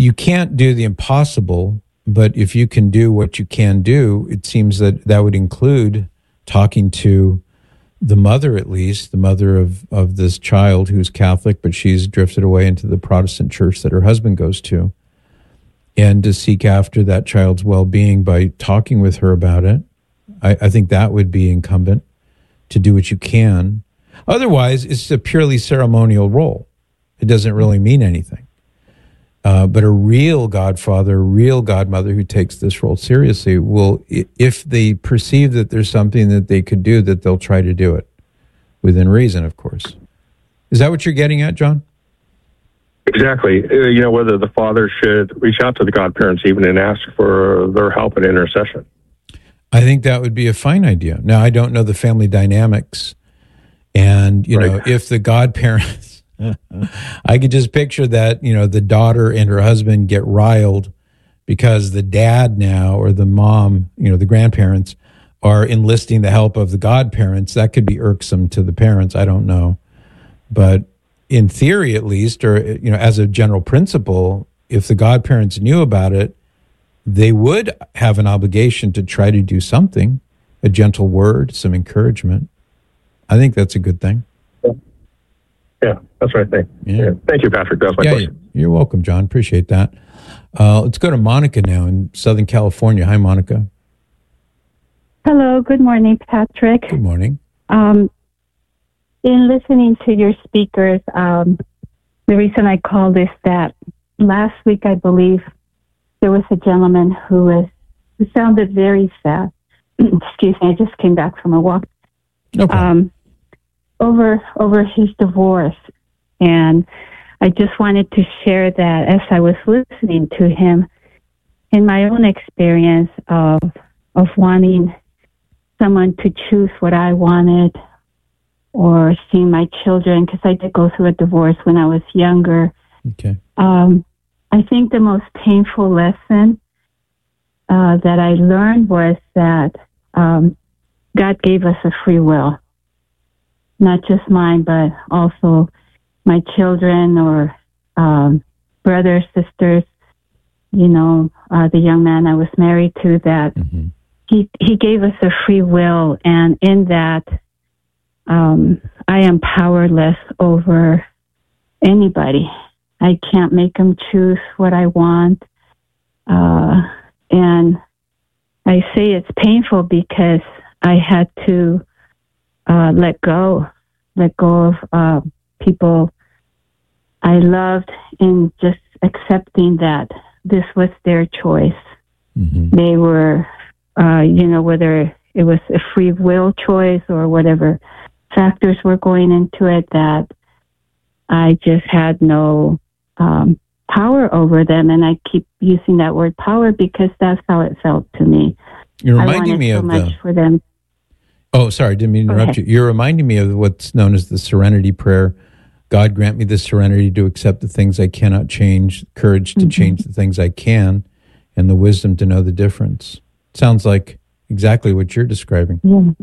you can't do the impossible, but if you can do what you can do, it seems that that would include talking to the mother, at least, the mother of this child who's Catholic, but she's drifted away into the Protestant church that her husband goes to, and to seek after that child's well-being by talking with her about it. I think that would be incumbent, to do what you can. Otherwise, it's a purely ceremonial role. It doesn't really mean anything. But a real godfather, a real godmother who takes this role seriously will, if they perceive that there's something that they could do, that they'll try to do it within reason, of course. Is that what you're getting at, John? Exactly. Whether the father should reach out to the godparents even and ask for their help and intercession. I think that would be a fine idea. Now, I don't know the family dynamics. And, if the godparents, I could just picture that, the daughter and her husband get riled because the dad now, or the mom, the grandparents, are enlisting the help of the godparents. That could be irksome to the parents. I don't know. But in theory, at least, or, as a general principle, if the godparents knew about it, they would have an obligation to try to do something, a gentle word, some encouragement. I think that's a good thing. Yeah, that's what I think. Yeah. Thank you, Patrick. That's my question. You're welcome, John. Appreciate that. Let's go to Monica now in Southern California. Hi, Monica. Hello. Good morning, Patrick. Good morning. In listening to your speakers, the reason I called is that last week, I believe, there was a gentleman who sounded very sad. Excuse me, I just came back from a walk. Okay. Over his divorce. And I just wanted to share that as I was listening to him, in my own experience of wanting someone to choose what I wanted, or seeing my children, because I did go through a divorce when I was younger. Okay. I think the most painful lesson that I learned was that God gave us a free will, not just mine, but also my children or brothers, sisters, the young man I was married to, that he gave us a free will. And in that, I am powerless over anybody. I can't make them choose what I want. And I say it's painful because I had to let go of people I loved, and just accepting that this was their choice. They were, whether it was a free will choice or whatever factors were going into it, that I just had no power over them. And I keep using that word power because that's how it felt to me. You're reminding me of much for them. Oh, sorry, didn't mean to interrupt you. You're reminding me of what's known as the serenity prayer. God grant me the serenity to accept the things I cannot change, courage to change the things I can, and the wisdom to know the difference. Sounds like exactly what you're describing.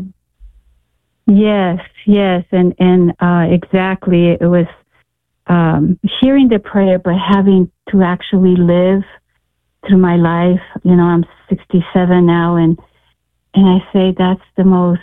Yeah. Yes, and exactly. It was hearing the prayer, but having to actually live through my life. I'm 67 now, and I say that's the most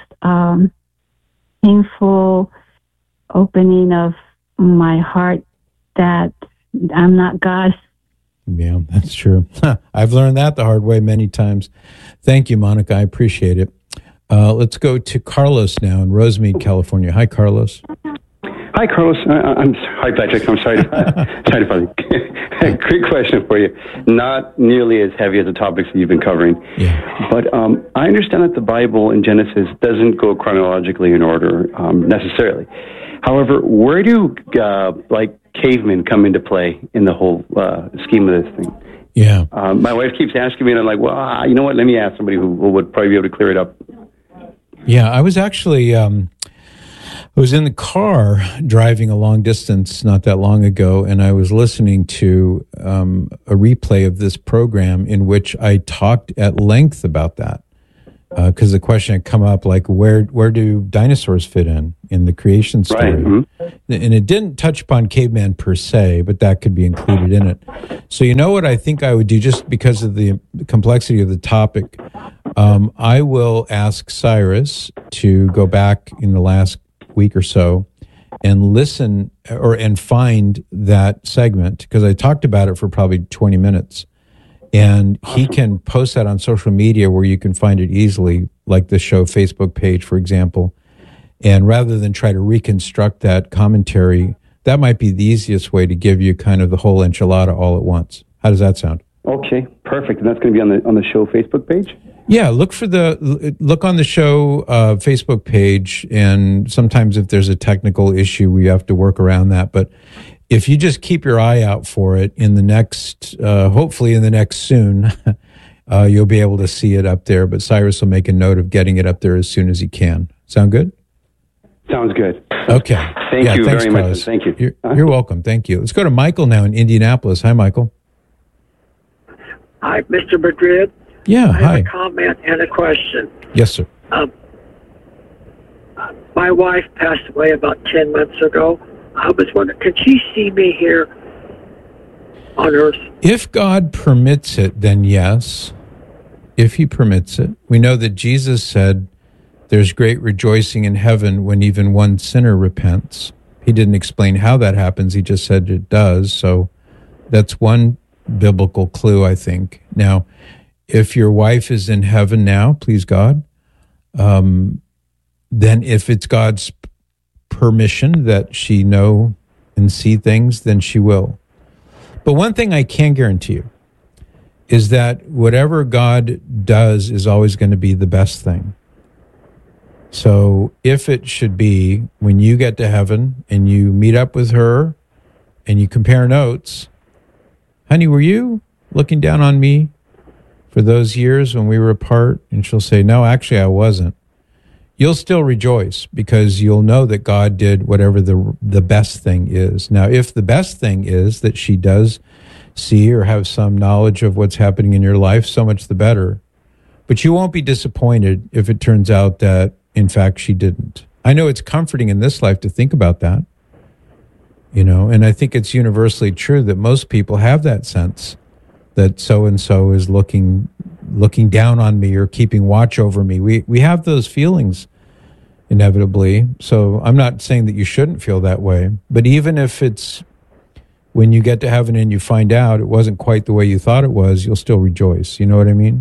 painful opening of my heart, that I'm not God. Yeah, that's true. I've learned that the hard way many times. Thank you, Monica. I appreciate it. Let's go to Carlos now in Rosemead, California. Hi, Carlos. Hi, Carlos. Hi, Patrick. I'm sorry. Sorry to bother you. Quick question for you. Not nearly as heavy as the topics that you've been covering. Yeah. But I understand that the Bible in Genesis doesn't go chronologically in order necessarily. However, where do cavemen come into play in the whole scheme of this thing? Yeah. My wife keeps asking me, and I'm like, well, you know what? Let me ask somebody who would probably be able to clear it up. Yeah, I was actually, I was in the car driving a long distance not that long ago, and I was listening to a replay of this program in which I talked at length about that. because the question had come up, like, where do dinosaurs fit in the creation story? Right. Mm-hmm. And it didn't touch upon caveman per se, but that could be included in it. So you know what I think I would do, just because of the complexity of the topic? I will ask Cyrus to go back in the last week or so and listen and find that segment, because I talked about it for probably 20 minutes. And he can post that on social media where you can find it easily, like the show Facebook page, for example. And rather than try to reconstruct that commentary, that might be the easiest way to give you kind of the whole enchilada all at once. How does that sound? Okay, perfect. And that's going to be on the show Facebook page? Yeah, look on the show Facebook page, and sometimes if there's a technical issue, we have to work around that. But if you just keep your eye out for it in the next, hopefully in the next soon, you'll be able to see it up there. But Cyrus will make a note of getting it up there as soon as he can. Sound good? Sounds good. Okay. Thank you thanks, very Carlos. much. Thank you. You're welcome. Thank you. Let's go to Michael now in Indianapolis. Hi, Michael. Hi, Mr. Madrid. Yeah, I hi. have a comment and a question. Yes, sir. My wife passed away about 10 months ago. I was wondering, can she see me here on earth? If God permits it, then yes. If he permits it. We know that Jesus said there's great rejoicing in heaven when even one sinner repents. He didn't explain how that happens. He just said it does. So that's one biblical clue, I think. Now, if your wife is in heaven now, please God, then if it's God's permission that she know and see things, then she will. But one thing I can guarantee you is that whatever God does is always going to be the best thing. So if it should be when you get to heaven and you meet up with her and you compare notes, honey, were you looking down on me for those years when we were apart? And she'll say, no, actually I wasn't. You'll still rejoice because you'll know that God did whatever the best thing is. Now, if the best thing is that she does see or have some knowledge of what's happening in your life, so much the better. But you won't be disappointed if it turns out that, in fact, she didn't. I know it's comforting in this life to think about that, and I think it's universally true that most people have that sense that so-and-so is looking down on me or keeping watch over me. We have those feelings inevitably. So I'm not saying that you shouldn't feel that way, but even if it's when you get to heaven and you find out it wasn't quite the way you thought it was, you'll still rejoice. You know what I mean?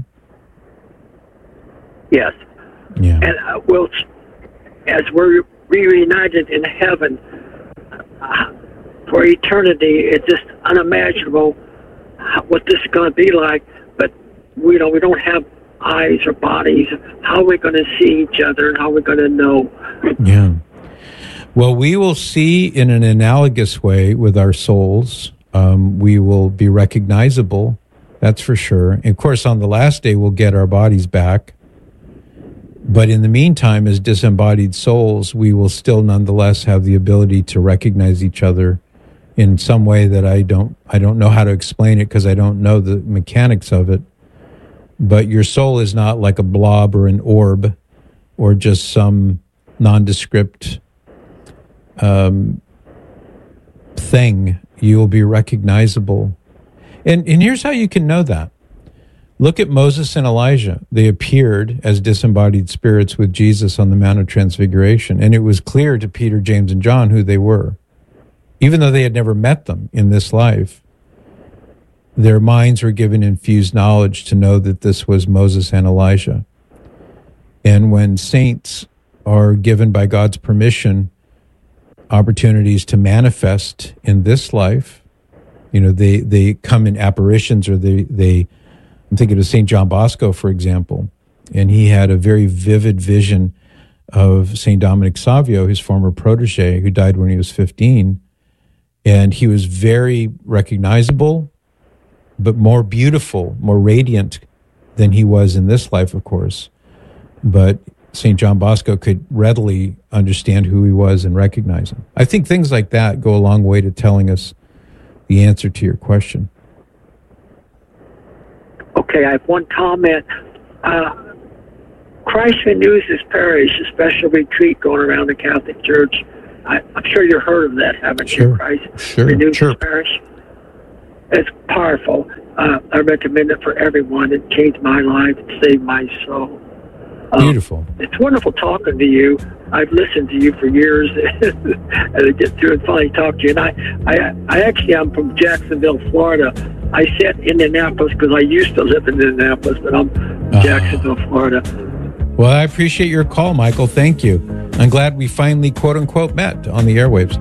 Yes. Yeah. And as we're reunited in heaven for eternity, it's just unimaginable what this is going to be like. But we don't have eyes or bodies. How are we going to see each other, and how are we going to know? Yeah. Well, we will see in an analogous way with our souls. We will be recognizable, that's for sure. And of course, on the last day, we'll get our bodies back. But in the meantime, as disembodied souls, we will still nonetheless have the ability to recognize each other in some way that I don't know how to explain it because I don't know the mechanics of it. But your soul is not like a blob or an orb or just some nondescript thing. You will be recognizable. And here's how you can know that. Look at Moses and Elijah. They appeared as disembodied spirits with Jesus on the Mount of Transfiguration, and it was clear to Peter, James, and John who they were. Even though they had never met them in this life, their minds were given infused knowledge to know that this was Moses and Elijah. And when saints are given by God's permission opportunities to manifest in this life, they come in apparitions, or I'm thinking of St. John Bosco, for example, and he had a very vivid vision of St. Dominic Savio, his former protege, who died when he was 15. And he was very recognizable, but more beautiful, more radiant than he was in this life, of course. But St. John Bosco could readily understand who he was and recognize him. I think things like that go a long way to telling us the answer to your question. Christ renews his parish, a special retreat going around the Catholic Church. I'm sure you've heard of that, haven't you? Christ renews his parish. It's powerful. I recommend it for everyone. It changed my life. It saved my soul. Beautiful. It's wonderful talking to you. I've listened to you for years, and I get through and finally talk to you. And I actually am from Jacksonville, Florida. I said Indianapolis because I used to live in Indianapolis, but I'm Jacksonville, Florida. Well, I appreciate your call, Michael. Thank you. I'm glad we finally, quote unquote, met on the airwaves.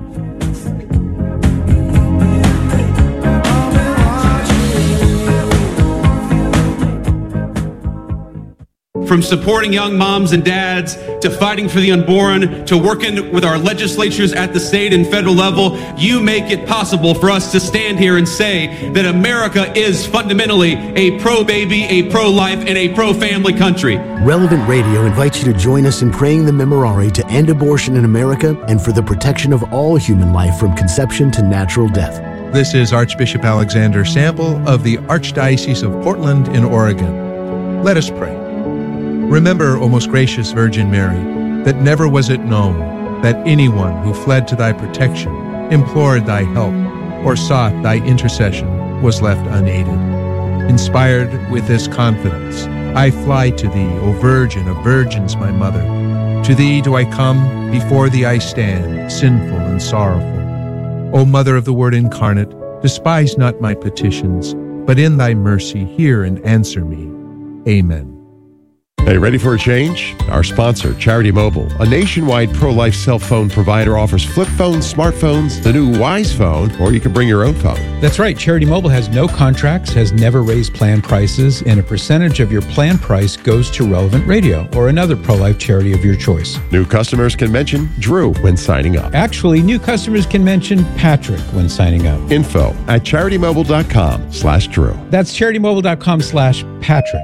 From supporting young moms and dads, to fighting for the unborn, to working with our legislatures at the state and federal level, you make it possible for us to stand here and say that America is fundamentally a pro-baby, a pro-life, and a pro-family country. Relevant Radio invites you to join us in praying the Memorare to end abortion in America and for the protection of all human life from conception to natural death. This is Archbishop Alexander Sample of the Archdiocese of Portland in Oregon. Let us pray. Remember, O most gracious Virgin Mary, that never was it known that anyone who fled to thy protection, implored thy help, or sought thy intercession was left unaided. Inspired with this confidence, I fly to thee, O Virgin of Virgins, my Mother. To thee do I come, before thee I stand, sinful and sorrowful. O Mother of the Word incarnate, despise not my petitions, but in thy mercy hear and answer me. Amen. Hey, ready for a change? Our sponsor, Charity Mobile, a nationwide pro-life cell phone provider, offers flip phones, smartphones, the new Wise phone, or you can bring your own phone. That's right. Charity Mobile has no contracts, has never raised plan prices, and a percentage of your plan price goes to Relevant Radio or another pro-life charity of your choice. New customers can mention Drew when signing up. Actually, new customers can mention Patrick when signing up. Info at CharityMobile.com/Drew. That's CharityMobile.com/Patrick.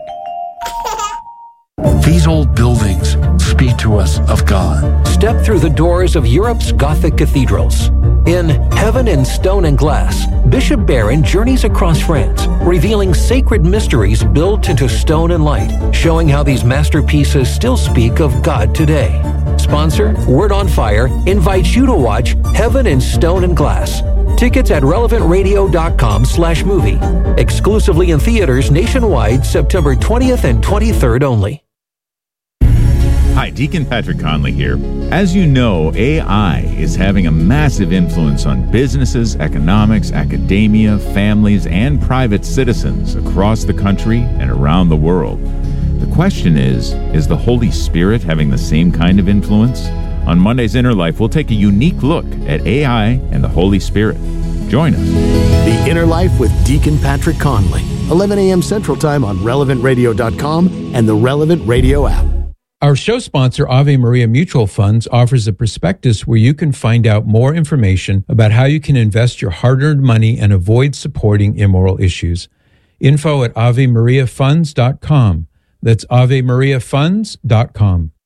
These old buildings speak to us of God. Step through the doors of Europe's Gothic cathedrals. In Heaven in Stone and Glass, Bishop Barron journeys across France, revealing sacred mysteries built into stone and light, showing how these masterpieces still speak of God today. Sponsor, Word on Fire, invites you to watch Heaven in Stone and Glass. Tickets at relevantradio.com/movie. Exclusively in theaters nationwide, September 20th and 23rd only. Hi, Deacon Patrick Conley here. As you know, AI is having a massive influence on businesses, economics, academia, families, and private citizens across the country and around the world. The question is the Holy Spirit having the same kind of influence? On Monday's Inner Life, we'll take a unique look at AI and the Holy Spirit. Join us. The Inner Life with Deacon Patrick Conley, 11 a.m. Central Time on RelevantRadio.com and the Relevant Radio app. Our show sponsor, Ave Maria Mutual Funds, offers a prospectus where you can find out more information about how you can invest your hard-earned money and avoid supporting immoral issues. Info at AveMariaFunds.com. That's AveMariaFunds.com.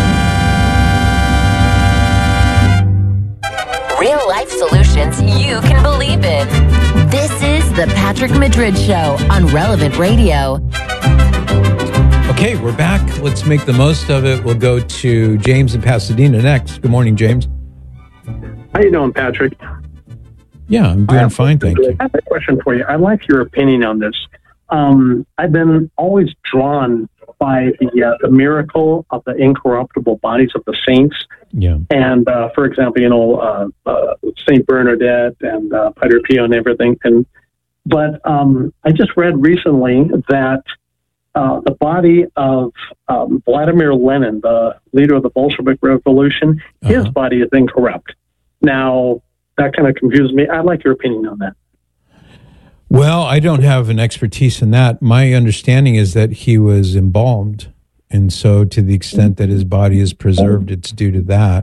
Real life solutions you can believe in. This is the Patrick Madrid Show on Relevant Radio. Okay, we're back. Let's make the most of it. We'll go to James in Pasadena next. Good morning, James. How you doing, Patrick? Yeah, I'm doing fine, thank you. I have a question for you. I'd like your opinion on this. I've been always drawn by the miracle of the incorruptible bodies of the saints. Yeah. And, for example, St. Bernadette and Padre Pio and everything. But I just read recently that the body of Vladimir Lenin, the leader of the Bolshevik Revolution, his body is incorrupt. Now, that kind of confuses me. I'd like your opinion on that. Well, I don't have an expertise in that. My understanding is that he was embalmed. And so to the extent that his body is preserved, it's due to that.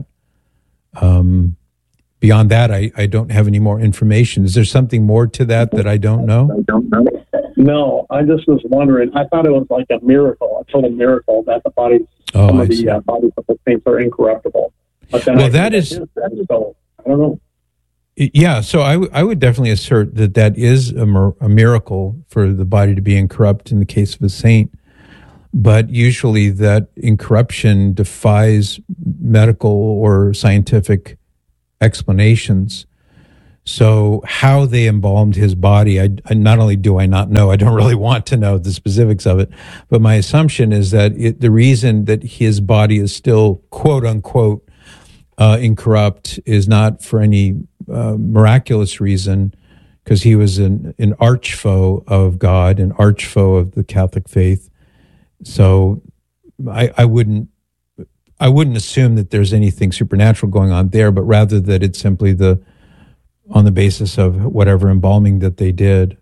Beyond that, I don't have any more information. Is there something more to that I don't know? I don't know. No, I just was wondering. I thought it was like a miracle, a total miracle that the bodies, some of the bodies of the saints are incorruptible. But then well, that is. So, I don't know. Yeah, so I would definitely assert that is a miracle for the body to be incorrupt in the case of a saint. but usually that incorruption defies medical or scientific explanations. So how they embalmed his body, I not only do I not know, I don't really want to know the specifics of it, but my assumption is that the reason that his body is still quote unquote incorrupt is not for any miraculous reason, because he was an arch foe of God, an arch foe of the Catholic faith. So I wouldn't assume that there's anything supernatural going on there, but rather that it's simply on the basis of whatever embalming that they did.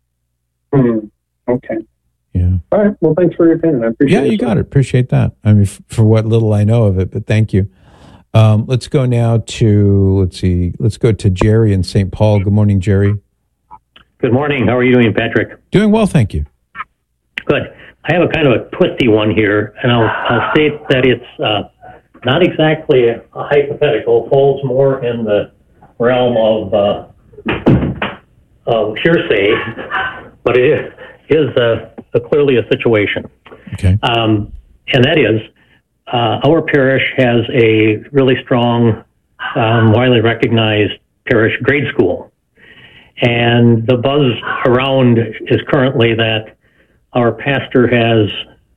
Okay. Yeah. All right. Well, thanks for your opinion. I appreciate it. Yeah, you got it. Appreciate that. I mean, for what little I know of it, but thank you. Let's go now to, let's go to Jerry in St. Paul. Good morning, Jerry. Good morning. How are you doing, Patrick? Doing well, thank you. Good. I have a kind of a twisty one here, and I'll state that it's not exactly a hypothetical, falls more in the realm of hearsay, but it is clearly a situation. Okay. And that is, our parish has a really strong, widely recognized parish grade school. And the buzz around is currently that our pastor has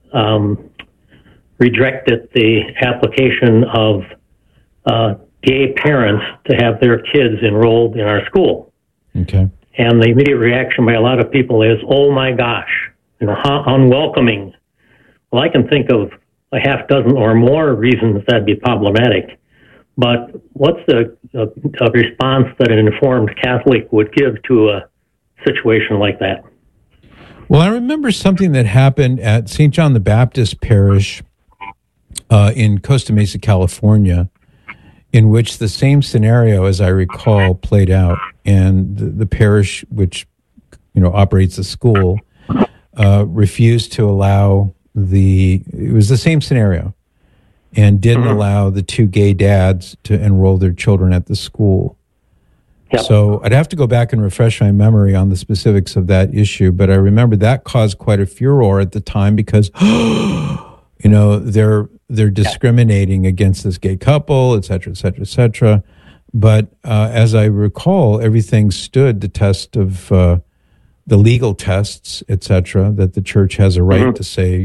rejected the application of gay parents to have their kids enrolled in our school. Okay. And the immediate reaction by a lot of people is, oh my gosh, how unwelcoming. Well, I can think of a half dozen or more reasons that'd be problematic. But what's a response that an informed Catholic would give to a situation like that? Well, I remember something that happened at St. John the Baptist Parish in Costa Mesa, California, in which the same scenario, as I recall, played out. And the parish, which operates the school, refused to allow it was the same scenario, and didn't allow the two gay dads to enroll their children at the school. Yep. So I'd have to go back and refresh my memory on the specifics of that issue, but I remember that caused quite a furor at the time because, they're discriminating against this gay couple, et cetera, et cetera, et cetera. But as I recall, everything stood the test of the legal tests, et cetera, that the church has a right to say,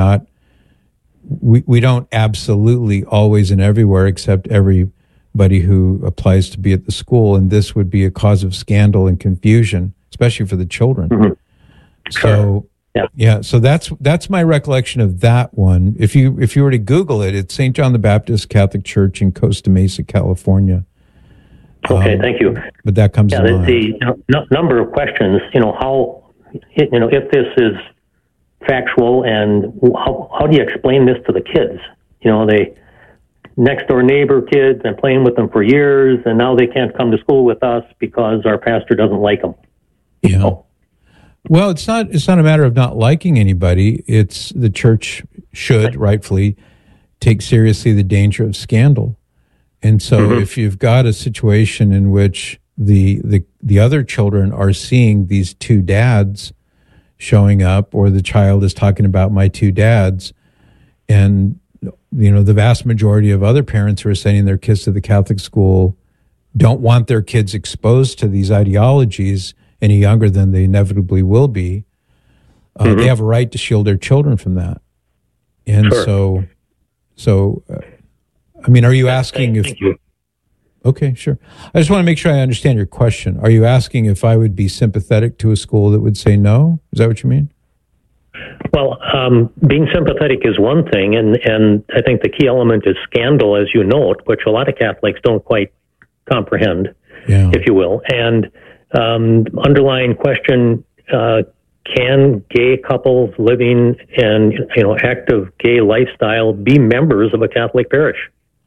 we don't absolutely always and everywhere accept everybody who applies to be at the school, and this would be a cause of scandal and confusion, especially for the children. So, so that's my recollection of that one. If you were to Google it, it's St. John the Baptist Catholic Church in Costa Mesa, California. Okay, thank you. But that comes to mind. The number of questions, if this is factual, and how do you explain this to the kids? They next door neighbor kids, been playing with them for years, and now they can't come to school with us because our pastor doesn't like them. Yeah. Well, it's not a matter of not liking anybody. It's the church should rightfully take seriously the danger of scandal. And so if you've got a situation in which the other children are seeing these two dads showing up, or the child is talking about my two dads, and the vast majority of other parents who are sending their kids to the Catholic school don't want their kids exposed to these ideologies any younger than they inevitably will be, they have a right to shield their children from that. And so I mean, are you asking if... Okay, sure. I just want to make sure I understand your question. Are you asking if I would be sympathetic to a school that would say no? Is that what you mean? Well, being sympathetic is one thing, and I think the key element is scandal, as you note, which a lot of Catholics don't quite comprehend, if you will. And underlying question, can gay couples living in active gay lifestyle be members of a Catholic parish?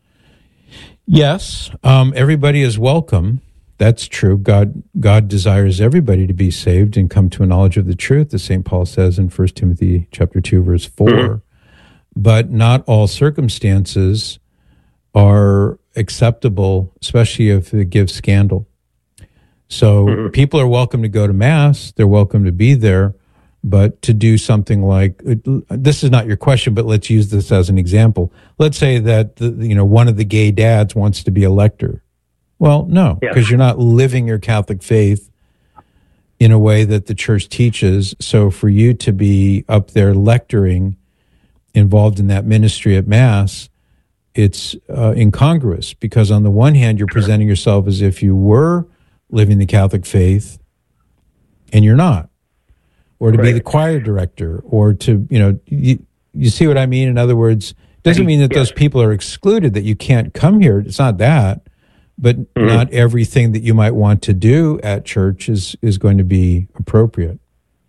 Yes, everybody is welcome. That's true. God desires everybody to be saved and come to a knowledge of the truth, as St. Paul says in 1 Timothy chapter 2, verse 4. But not all circumstances are acceptable, especially if it gives scandal. So people are welcome to go to Mass. They're welcome to be there. but to do something like, this is not your question, but let's use this as an example. Let's say that one of the gay dads wants to be a lector. Well, no, because you're not living your Catholic faith in a way that the church teaches. So for you to be up there lecturing, involved in that ministry at Mass, it's incongruous, because on the one hand, you're presenting yourself as if you were living the Catholic faith, and you're not. Or to be the choir director, or to, you see what I mean? In other words, it doesn't mean that those people are excluded, that you can't come here. It's not that. But not everything that you might want to do at church is going to be appropriate.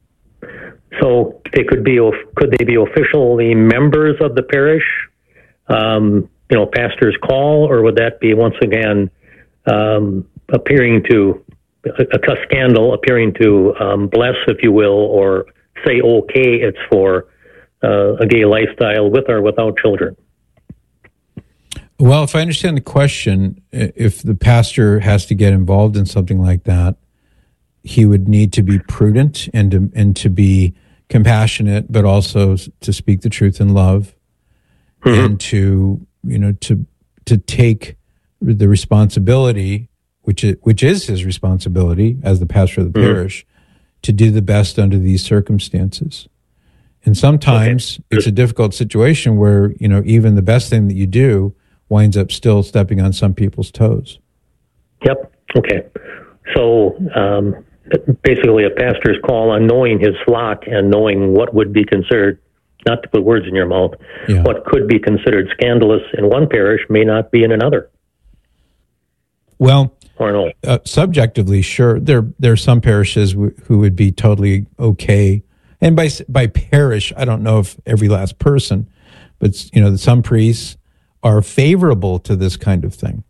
So could they be officially members of the parish? Pastor's call, or would that be once again appearing to a scandal, appearing to bless, if you will, or say, okay, it's for a gay lifestyle with or without children? Well, if I understand the question, if the pastor has to get involved in something like that, he would need to be prudent and to be compassionate, but also to speak the truth in love, and to take the responsibility, which is his responsibility as the pastor of the parish, to do the best under these circumstances. And sometimes it's a difficult situation where, even the best thing that you do winds up still stepping on some people's toes. Yep. Okay. So basically a pastor's call on knowing his flock and knowing what would be considered, not to put words in your mouth, what could be considered scandalous in one parish may not be in another. Well, or no. Subjectively, sure. There are some parishes who would be totally okay. And by parish, I don't know if every last person, but some priests are favorable to this kind of thing.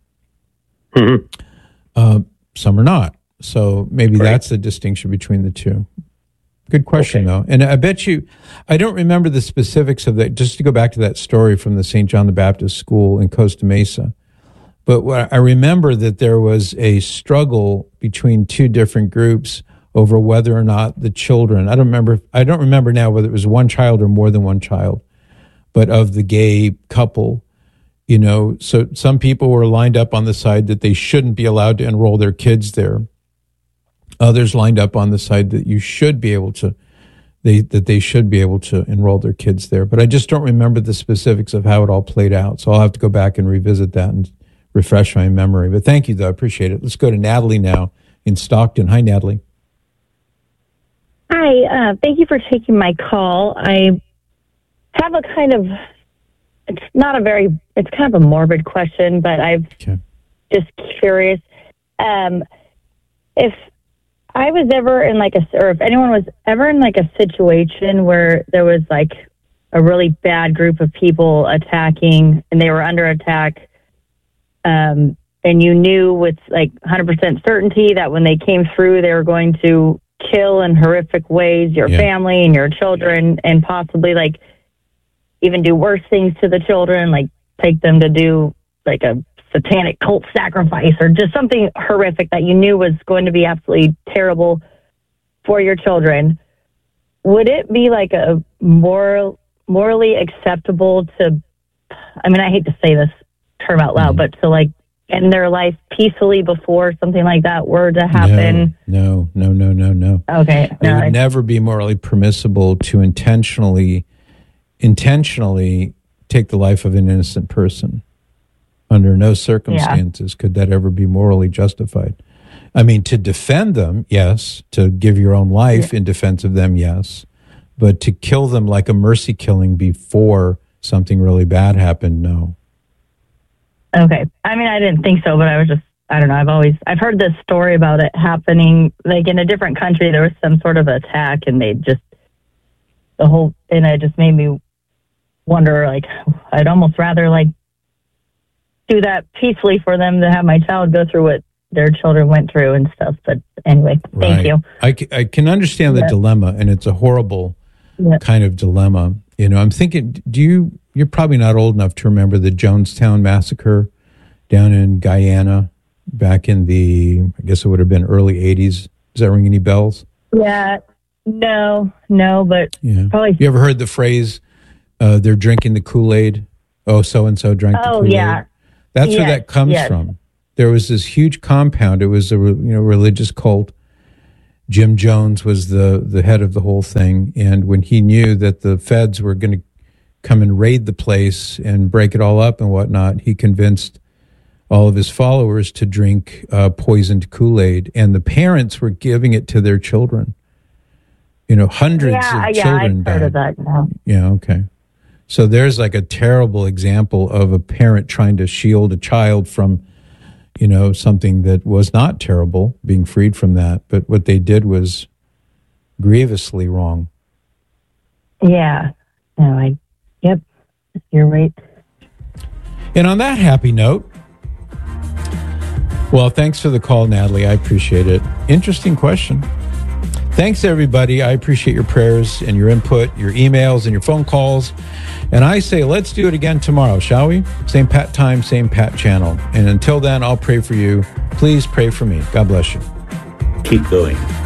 Some are not. So maybe that's the distinction between the two. Good question, though. And I bet you, I don't remember the specifics of that, just to go back to that story from the St. John the Baptist School in Costa Mesa. But I remember that there was a struggle between two different groups over whether or not the children, I don't remember now whether it was one child or more than one child, but of the gay couple, so some people were lined up on the side that they shouldn't be allowed to enroll their kids there. Others lined up on the side that you should be able to, that they should be able to enroll their kids there. But I just don't remember the specifics of how it all played out. So I'll have to go back and revisit that and refresh my memory. But thank you, though. I appreciate it. Let's go to Natalie now in Stockton. Hi, Natalie. Hi. Thank you for taking my call. I have a kind of, it's kind of a morbid question, but I'm just curious. If I was ever in or if anyone was ever in a situation where there was a really bad group of people attacking and they were under attack, and you knew with 100% certainty that when they came through, they were going to kill in horrific ways your family and your children, and possibly even do worse things to the children, take them to do a satanic cult sacrifice or just something horrific that you knew was going to be absolutely terrible for your children. Would it be a morally acceptable to, I hate to say this term out loud, but to end their life peacefully before something like that were to happen? No. Okay. It would never be morally permissible to intentionally take the life of an innocent person. Under no circumstances could that ever be morally justified. To defend them, yes. To give your own life in defense of them, yes. But to kill them like a mercy killing before something really bad happened, no. Okay. I didn't think so, but I was just, I don't know. I've heard this story about it happening, in a different country, there was some sort of attack and they just, and it just made me wonder, I'd almost rather, do that peacefully for them to have my child go through what their children went through and stuff. But anyway, thank you. I can understand the dilemma, and it's a horrible kind of dilemma. I'm thinking, you're probably not old enough to remember the Jonestown massacre down in Guyana back in I guess it would have been early 80s. Does that ring any bells? Yeah, No, but probably. You ever heard the phrase, they're drinking the Kool-Aid? Oh, so-and-so drank the Kool-Aid. Yeah. That's where that comes from. There was this huge compound. It was a religious cult. Jim Jones was the head of the whole thing. And when he knew that the feds were going to come and raid the place and break it all up and whatnot, he convinced all of his followers to drink poisoned Kool-Aid. And the parents were giving it to their children. Hundreds of children died. I've heard of that now. Yeah, okay. So there's like a terrible example of a parent trying to shield a child from, something that was not terrible, being freed from that. But what they did was grievously wrong. Yeah. No, yep, you're right. And on that happy note, well, thanks for the call, Natalie. I appreciate it. Interesting question. Thanks, everybody. I appreciate your prayers and your input, your emails and your phone calls. And I say, let's do it again tomorrow, shall we? Same Pat time, same Pat channel. And until then, I'll pray for you. Please pray for me. God bless you. Keep going.